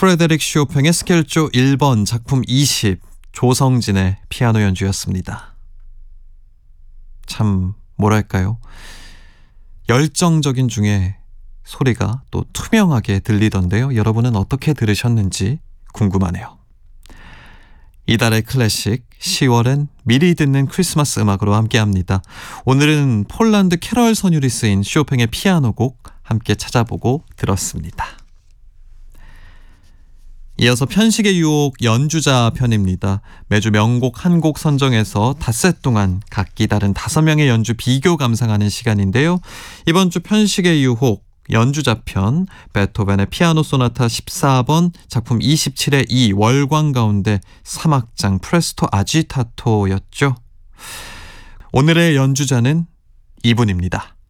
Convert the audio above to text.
프레데릭 쇼팽의 스켈조 1번 작품 20 조성진의 피아노 연주였습니다. 참 뭐랄까요? 열정적인 중에 소리가 또 투명하게 들리던데요. 여러분은 어떻게 들으셨는지 궁금하네요. 이달의 클래식 10월엔 미리 듣는 크리스마스 음악으로 함께합니다. 오늘은 폴란드 캐럴 선율이 쓰인 쇼팽의 피아노 곡 함께 찾아보고 들었습니다. 이어서 편식의 유혹 연주자 편입니다. 매주 명곡 한 곡 선정해서 닷새 동안 각기 다른 5명의 연주 비교 감상하는 시간인데요. 이번 주 편식의 유혹 연주자 편 베토벤의 피아노 소나타 14번 작품 27의 2 월광 가운데 3악장 프레스토 아지타토였죠. 오늘의 연주자는 이분입니다.